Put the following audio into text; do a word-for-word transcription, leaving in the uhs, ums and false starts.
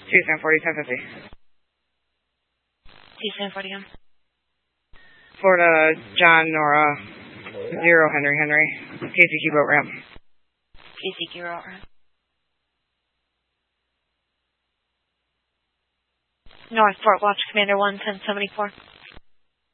Tucson forty, ten fifty. Tucson forty on. Florida, John, Nora, zero, Henry, Henry. K C Q boat ramp. K C Q boat ramp. North Fort Watch Commander one ten seventy-four.